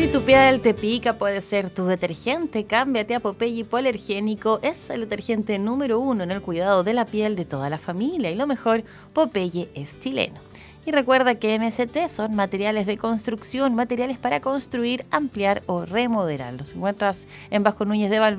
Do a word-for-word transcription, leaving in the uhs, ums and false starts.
Si tu piel te pica, puede ser tu detergente. Cámbiate a Popeye Hipoalergénico. Es el detergente número uno en el cuidado de la piel de toda la familia. Y lo mejor, Popeye es chileno. Y recuerda que M S T son materiales de construcción, materiales para construir, ampliar o remodelar. Los encuentras en Vasco Núñez de Valverde.